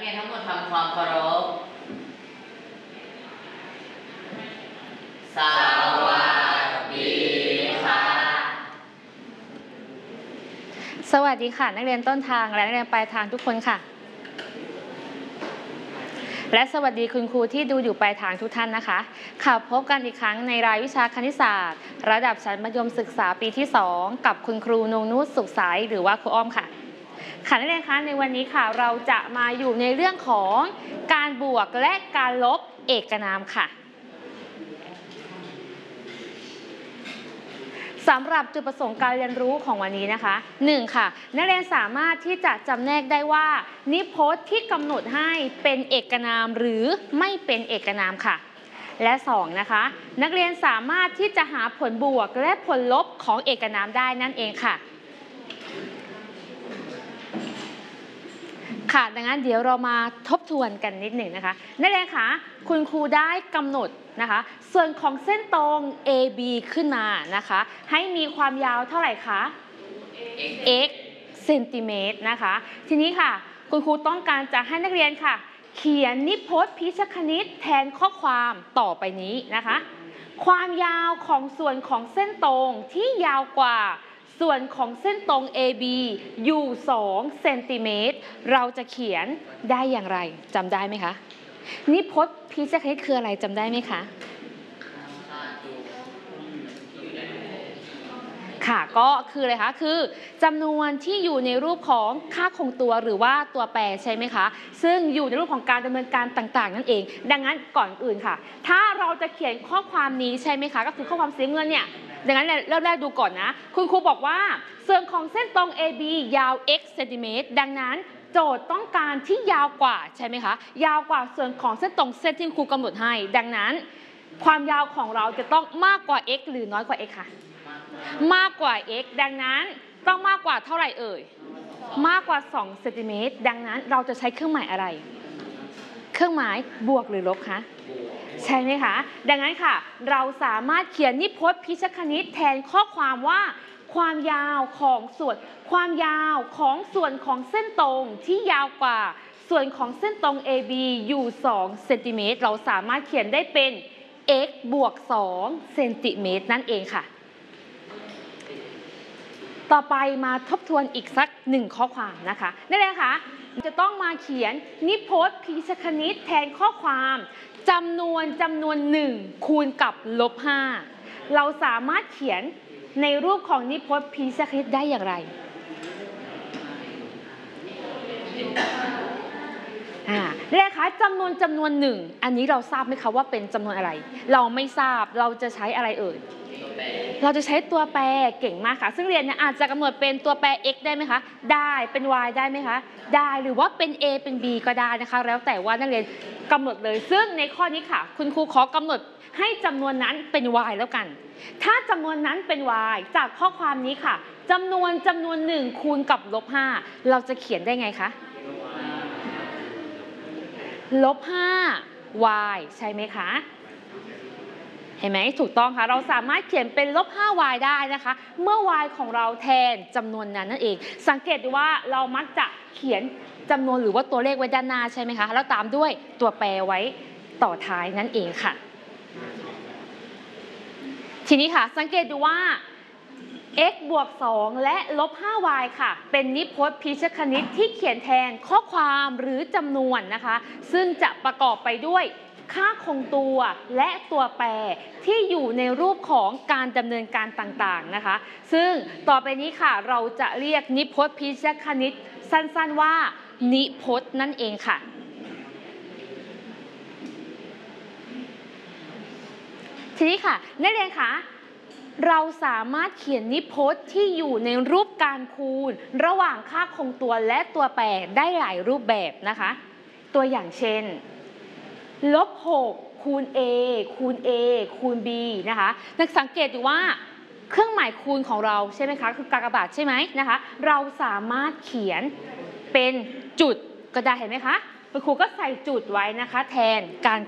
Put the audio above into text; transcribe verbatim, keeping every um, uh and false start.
รียนทั้งหมดทำความเคารพสวัสดีค่ะสวัสดีค่ะนักเรียนต้นทางและนักเรียนปลายทางทุกคนค่ะและสวัสดีคุณครูที่ดูอยู่ปลายทางทุกท่านนะคะค่ะพบกันอีกครั้งในรายวิชาคณิตศาสตร์ระดับชั้นมัธยมศึกษาปีที่สองกับคุณครูนงนุชสุขใสหรือว่าครูอ้อมค่ะค่ะนักเรียนคะในวันนี้ค่ะเราจะมาอยู่ในเรื่องของการบวกและการลบเอกนามค่ะสำหรับจุดประสงค์การเรียนรู้ของวันนี้นะคะหนึ่งค่ะนักเรียนสามารถที่จะจำแนกได้ว่านิพจน์ที่กำหนดให้เป็นเอกนามหรือไม่เป็นเอกนามค่ะและสองนะคะนักเรียนสามารถที่จะหาผลบวกและผลลบของเอกนามได้นั่นเองค่ะค่ะดังนั้นเดี๋ยวเรามาทบทวนกันนิดหนึ่งนะคะนักเรียนคะคุณครูได้กำหนดนะคะส่วนของเส้นตรง เอ บี ขึ้นมานะคะให้มีความยาวเท่าไหร่คะ x เซนติเมตรนะคะทีนี้ค่ะคุณครูต้องการจะให้นักเรียนค่ะเขียนนิพจน์พิชคณิตแทนข้อความต่อไปนี้นะคะความยาวของส่วนของเส้นตรงที่ยาวกว่าส่วนของเส้นตรง เอ บี อยู่สองเซนติเมตรเราจะเขียนได้อย่างไรจำได้ไหมคะนิพจน์พิชคณิตคืออะไรจำได้ไหมคะค่ะก็คืออะไรคะคือจำนวนที่อยู่ในรูปของค่าคงตัวหรือว่าตัวแปรใช่ไหมคะซึ่งอยู่ในรูปของการดำเนินการต่างๆนั่นเองดังนั้นก่อนอื่นค่ะถ้าเราจะเขียนข้อความนี้ใช่ไหมคะก็คือข้อความสีเงินเนี่ยดังนั้นเริ่มแรกดูก่อนนะคุณครูบอกว่าส่วนของเส้นตรง เอ บี ยาว x เซนติเมตรดังนั้นโจทย์ต้องการที่ยาวกว่าใช่ไหมคะยาวกว่าส่วนของเส้นตรงเส้นที่ครูกำหนดให้ดังนั้นความยาวของเราจะต้องมากกว่า x หรือน้อยกว่า x ค่ะมากกว่า x ดังนั้นต้องมากกว่าเท่าไหร่เอ่ยมากกว่าสองเซนติเมตรดังนั้นเราจะใช้เครื่องหมายอะไรเครื่องหมายบวกหรือลบคะใช่ไหมคะดังนั้นค่ะเราสามารถเขียนนิพจน์พิชคณิตแทนข้อความว่าความยาวของส่วนความยาวของส่วนของเส้นตรงที่ยาวกว่าส่วนของเส้นตรง เอ บี อยู่สองเซนติเมตรเราสามารถเขียนได้เป็น x บวกสองเซนติเมตรนั่นเองค่ะต่อไปมาทบทวนอีกสักหนึ่งข้อความนะคะได้เลยค่ะจะต้องมาเขียนนิพจน์พิชคณิตแทนข้อความจำนวนจำนวนหนึ่งคูณกับลบห้าเราสามารถเขียนในรูปของนิพจน์พิชคณิตได้อย่างไรอ่าได้เลยค่ะจำนวนจำนวนหนึ่งอันนี้เราทราบไหมคะว่าเป็นจำนวนอะไรเราไม่ทราบเราจะใช้อะไรเอ่ยเราจะใช้ตัวแปรเก่งมากค่ะซึ่งเรียนเนี่ยอาจจะกำหนดเป็นตัวแปร x ได้ไหมคะได้เป็น y ได้ไหมคะได้หรือว่าเป็น a เป็น b ก็ได้นะคะแล้วแต่ว่านักเรียนกำหนดเลยซึ่งในข้อนี้ค่ะคุณครูขอกำหนดให้จำนวนนั้นเป็น y แล้วกันถ้าจำนวนนั้นเป็น y จากข้อความนี้ค่ะจำนวนจำนวนหนึ่งคูณกับลบห้าเราจะเขียนได้ไงคะลบห้า y ใช่ไหมคะเห็นไหมถูกต้องค่ะเราสามารถเขียนเป็นลบ ห้า y ได้นะคะเมื่อ y ของเราแทนจำนวนนั้นนั่นเองสังเกตดูว่าเรามักจะเขียนจำนวนหรือว่าตัวเลขไว้ด้านหน้าใช่ไหมคะแล้วตามด้วยตัวแปรไว้ต่อท้ายนั่นเองค่ะทีนี้ค่ะสังเกตดูว่า x บวกสองและลบ ห้า y ค่ะเป็นนิพจน์พิชคณิตที่เขียนแทนข้อความหรือจำนวนนะคะซึ่งจะประกอบไปด้วยค่าคงตัวและตัวแปรที่อยู่ในรูปของการดำเนินการต่างๆนะคะซึ่งต่อไปนี้ค่ะเราจะเรียกนิพจน์พิชคณิตสั้นๆว่านิพจน์นั่นเองค่ะทีนี้ค่ะนักเรียนคะเราสามารถเขียนนิพจน์ที่อยู่ในรูปการคูณระหว่างค่าคงตัวและตัวแปรได้หลายรูปแบบนะคะตัวอย่างเช่นลบหกคูณ a คูณ a คูณ b นะคะนักสังเกตดูว่าเครื่องหมายคูณของเราใช่ไหมคะคือกากบาทใช่ไหมนะคะเราสามารถเขียนเป็นจุดก็ได้เห็นไหมคะคุณครูก็ใส่จุดไว้นะคะแทนการ